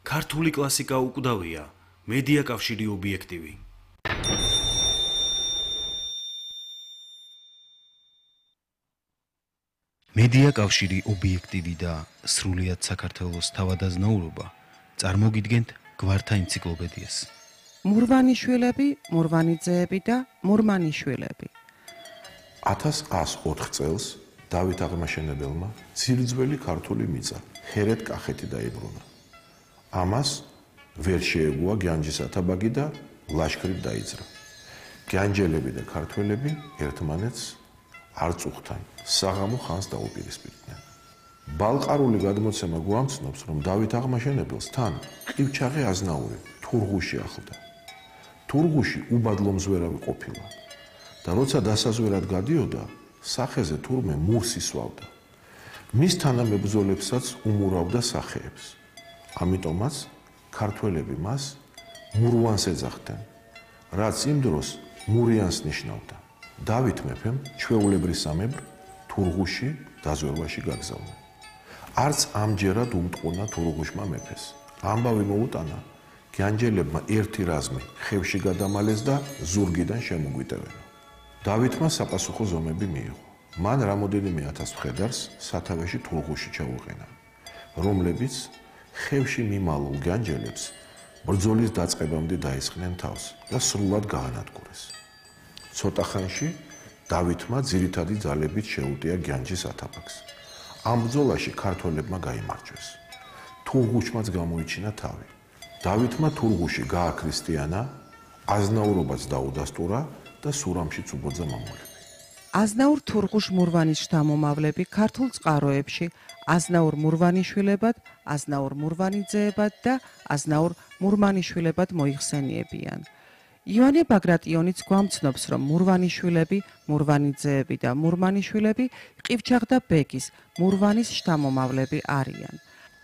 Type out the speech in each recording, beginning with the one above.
ქართული კლასიკა უკვდავია, მედია კავშირი ობიექტივი. მედია კავშირი ობიექტივი და სრულიად საქართველოს თავადაზნაურობა წარმოგიდგენთ გვართა ენციკლოპედიას. მურვანიშვილები, მურვანიძეები და მურმანიშვილები. 1104 წელს დავით აღმაშენებელმა ძირძველი ქართული მიწა ჰერეთ კახეთი დაიბრუნა. ამას ვერ შეეგუა განჯის ათაბაგი და ლაშქრით დაიძრა. განჯელები და ქართველები ერთმანეთს არ წუხდნენ, საღამო ხანს დაუპირისპირდნენ. ბალყარული გადმოცემა გვამცნობს, რომ დავით აღმაშენებელს თან ყივჩაღი აზნაური თურღუში ახლდა. თურღუში უბადლო მზვერავი ყოფილა და როცა დასაზვერად გადიოდა, სახეზე თურმე მურს ისვავდა. მის თანამებრძოლებსაც უმურავდა სახეებს. ამიტომაც ქართველები მას მურვანს ეძახდნენ, რაც იმ დროს მურიანს ნიშნავდა. დავით მეფემ ჩვეულებრისამებრ თურღუში დაზვერვაში გაგზავნა. არც ამჯერად უმტყუნა თურღუშმა მეფეს. ამბავი მოუტანა, განჯელებმა ერთი რაზმი ხევში გადამალეს და ზურგიდან შემოგვიტევენო. დავითმა საპასუხო ზომები მიიღო. მან რამოდენიმე ათას მხედარს სათავეში თურღუში ჩაუყენა, რომლებიც ხევში მიმალულ განჯელებს ბრძოლის დაწყებამდე დაისხნენ თავს და სრულად გაანადგურეს. ცოტა ხანში დავითმა ძირითადი ძალებით შეუტია განჯის ათაბაგს. ამ ბრძოლაში ქართველებმა გაიმარჯვეს. თურღუშმაც გამოიჩინა თავი. დავითმა თურღუში გააქრისტიანა, აზნაურობაც დაუდასტურა და სურამშიც უბოძა მამულები. აზნაურ თურღუშ მურვანის შთამომავლები ქართულ წყაროებში აზნაურ მურვანიშვილებად, აზნაურ მურვანიძეებად და აზნაურ მურმანიშვილებად მოიხსენიებიან. ივანე ბაგრატიონიც გვამცნობს, რომ მურვანიშვილები, მურვანიძეები და მურმანიშვილები ყივჩაღ და ბეგის მურვანის შთამომავლები არიან.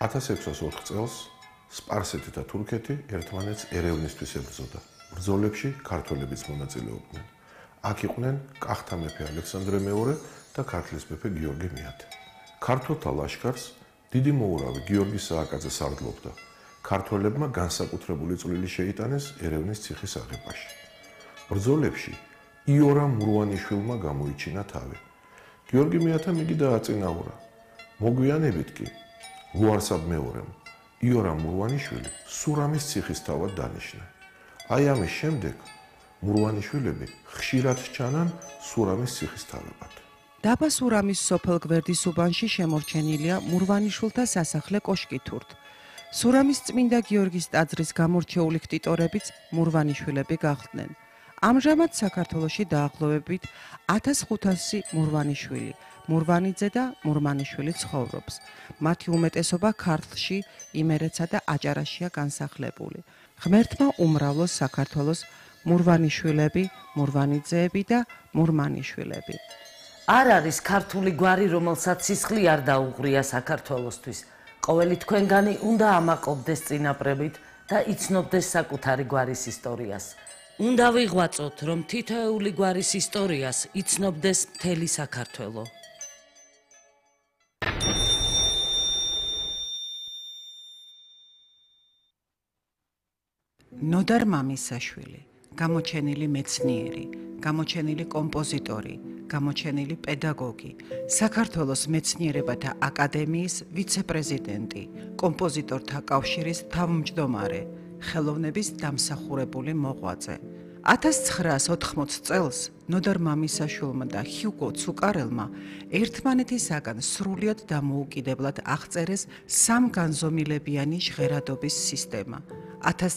1604 წელს სპარსეთი და თურქეთი ერთმანეთს ერევნისთვის ებრძოდა. ბრძოლებში ქართველებიც მონაწილეობდნენ. აქ იყვნენ კახთა მეფე ალექსანდრე მეორე და ქართლის მეფე გიორგი მეათე. ქართველთა ლაშქარს დიდი მოურავი გიორგი სააკაძე სარდლობდა. ქართველებმა განსაკუთრებული წვლილი შეიტანეს ერევნის ციხის აღებაში. ბრძოლებში იორამ მურვანიშვილმა გამოიჩინა თავი. გიორგი მეათემ იგი დააწინაურა. მოგვიანებით კი ლუარსაბ მეორემ იორამ მურვანიშვილი სურამის ციხის თავად დანიშნა. აი ამის შემდეგ მურვანიშვილები ხშირად ჩანან სურამის ციხის თავებად. დაბა სურამის სოფელ გვერდის უბანში შემორჩენილია მურვანიშვილთა სასახლე კოშკი თურთ. სურამის წმინდა გიორგის ტაძრის გამორჩეული ქტიტორებიც მურვანიშვილები გახდნენ. ამჟამად საქართველოში დაახლოებით 1500 მურვანიშვილი, მურვანიძე და მურმანიშვილი ცხოვრობს. მათი უმეტესობა ქართლში, იმერეთსა და აჭარაშია განსახლებული. ღმერთმა უმრავლოს საქართველოს მურვანიშვილები, მურვანიძეები და მურმანიშვილები. არ არის ქართული გვარი, რომელსაც სისხლი არ დაუღრია საქართველოსთვის. ყოველი თქვენგანი უნდა ამაყობდეს წინაპრებით და იცნობდეს საკუთარი გვარის ისტორიას. უნდა ვიღვაწოთ, რომ თითოეული გვარის ისტორიას იცნობდეს მთელი საქართველო. ნოდარ მამისაშვილი, გამოჩენილი მეცნიერი, გამოჩენილი კომპოზიტორი, გამოჩენილი პედაგოგი, საქართველოს მეცნიერებათა აკადემიის ვიცე-პრეზიდენტი, კომპოზიტორთა კავშირის თავმჯდომარე, ხელოვნების დამსახურებული მოღვაწე. 1980 წელს ნოდარ მამისაშვილმა და ჰიუგო ცუკარელმა ერთმანეთისაგან სრულიად დამოუკიდებლად აღწერეს სამგანზომილებიანი ჟღერადობის სისტემა.